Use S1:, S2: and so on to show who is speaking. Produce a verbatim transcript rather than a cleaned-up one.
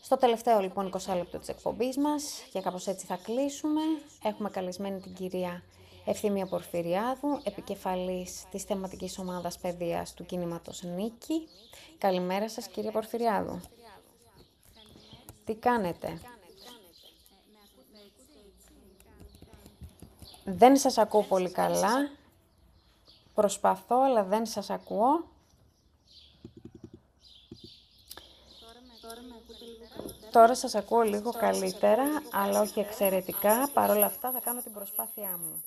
S1: Στο τελευταίο λοιπόν είκοσι λεπτό της εκπομπής μας και κάπως έτσι θα κλείσουμε. Έχουμε καλεσμένη την κυρία Ευθύμια Πορφυριάδου, επικεφαλής της θεματικής ομάδας παιδείας του κινήματος Νίκη. Καλημέρα σας κυρία Πορφυριάδου. Τι κάνετε? Δεν σας ακούω πολύ καλά. Προσπαθώ, αλλά δεν σας ακούω. Τώρα σας ακούω λίγο καλύτερα, αλλά όχι εξαιρετικά. Παρ' όλα αυτά θα κάνω την προσπάθειά μου.